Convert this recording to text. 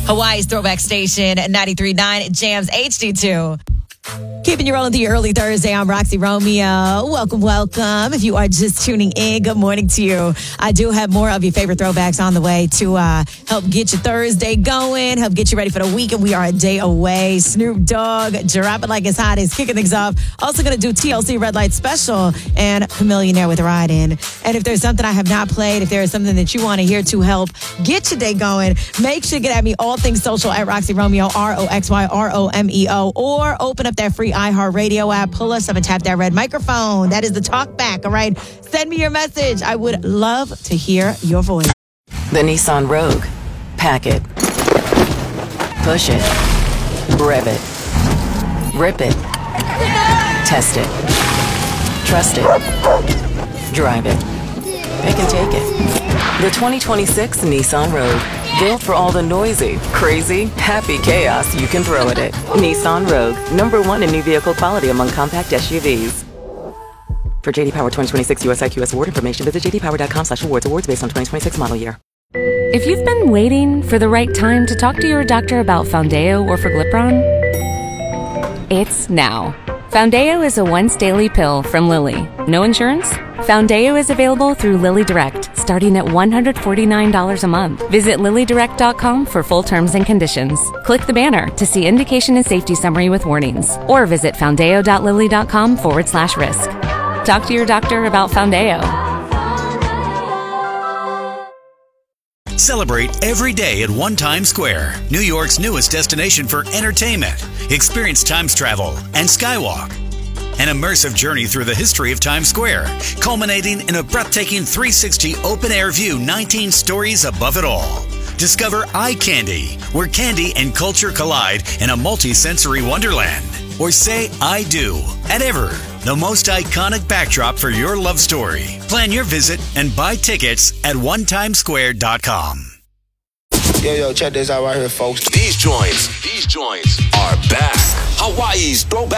Hawaii's Throwback Station, 93.9 Jams HD2. Keeping you rolling through your early Thursday. I'm Roxy Romeo. Welcome, welcome. If you are just tuning in, good morning to you. I do have more of your favorite throwbacks on the way to help get your Thursday going, help get you ready for the weekend. We are a day away. Snoop Dogg, Drop It Like It's Hot is kicking things off. Also going to do TLC Red Light Special and Chamillionaire with Ride-In. And if there's something I have not played, if there is something that you want to hear to help get your day going, make sure to get at me all things social at Roxy Romeo, RoxyRomeo, or open up that free iHeartRadio app, pull us up and tap that red microphone. That is the talk back, all right? Send me your message. I would love to hear your voice. The Nissan Rogue. Pack it. Push it. Rev it. Rip it. Test it. Trust it. Drive it. Pick and take it. The 2026 Nissan Rogue. Built for all the noisy, crazy, happy chaos you can throw at it. Nissan Rogue, #1 in new vehicle quality among compact SUVs. For JD Power 2026 US IQS award information, visit jdpower.com/awards. Awards based on 2026 model year. If you've been waiting for the right time to talk to your doctor about Foundeo or Forglipron, it's now. Foundeo is a once daily pill from Lilly. No insurance? Foundeo is available through Lilly Direct, starting at $149 a month. Visit LillyDirect.com for full terms and conditions. Click the banner to see indication and safety summary with warnings, or visit foundeo.lilly.com/risk. Talk to your doctor about Foundeo. Celebrate every day at One Times Square, New York's newest destination for entertainment. Experience Times Travel and Skywalk. An immersive journey through the history of Times Square, culminating in a breathtaking 360 open-air view 19 stories above it all. Discover Eye Candy, where candy and culture collide in a multi-sensory wonderland. Or say I do at Ever, the most iconic backdrop for your love story. Plan your visit and buy tickets at onetimesquare.com. Yo, check this out right here, folks. These joints are back. Hawaii's Throwback